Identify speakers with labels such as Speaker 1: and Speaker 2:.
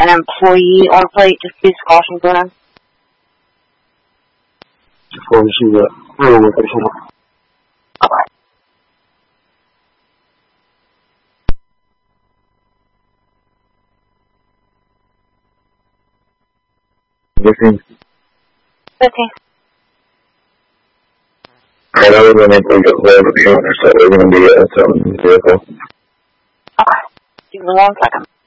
Speaker 1: an employee on plate. Just please caution for him.
Speaker 2: Before we see that, really what they should have.
Speaker 1: Okay.
Speaker 2: I know we're going to take a hold of the owner, so we're going to be selling the vehicle.
Speaker 1: Okay. Give me 1 second.